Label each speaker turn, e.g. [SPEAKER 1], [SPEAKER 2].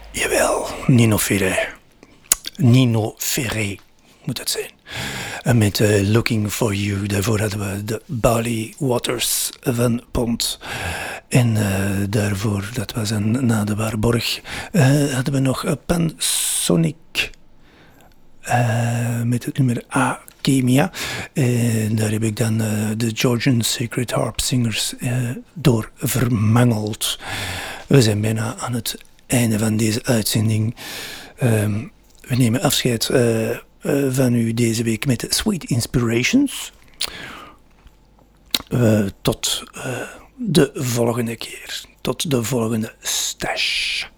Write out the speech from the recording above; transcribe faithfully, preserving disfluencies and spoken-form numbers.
[SPEAKER 1] Jawel, Nino Ferré. Nino Ferré moet het zijn. En met uh, Looking for You, daarvoor hadden we de Bali Waters van Pont. En uh, daarvoor, dat was een na de Waarborg, uh, hadden we nog uh, Pansonic uh, met het nummer A. Kemia. Uh, daar heb ik dan uh, de Georgian Sacred Harp Singers uh, door vermangeld. We zijn bijna aan het einde van deze uitzending. Uh, we nemen afscheid uh, uh, van u deze week met Sweet Inspirations. Uh, tot uh, de volgende keer. Tot de volgende stash.